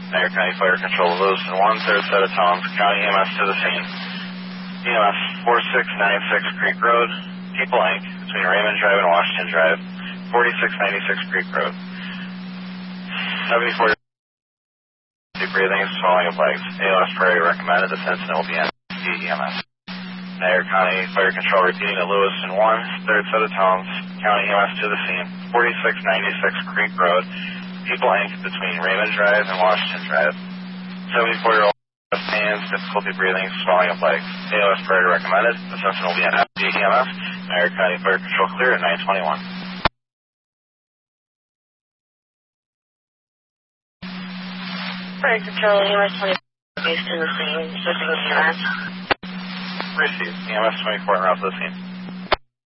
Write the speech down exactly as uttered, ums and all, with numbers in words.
Niagara County Fire Control, Lewiston one, third set of tones, County E M S to the scene. E M S forty-six ninety-six Creek Road, People Incorporated, between Raymond Drive and Washington Drive, forty-six ninety-six Creek Road. seventy-four breathing is swallowing of legs. A L S priority recommended. This incident will be N C E M S. Niagara County Fire Control repeating at Lewiston one, third set of tones, County E M S to the scene, forty-six ninety-six Creek Road, People Incorporated, between Raymond Drive and Washington Drive. seventy-four-year-old with pains, difficulty breathing, swelling of legs. A L S priority recommended. This incident will be N C E M S. Niagara County Fire Control clear at nine twenty-one. Fire Control, E M S twenty-four, based in the scene, switching to E M S. Received. E M S twenty-four en route to the scene.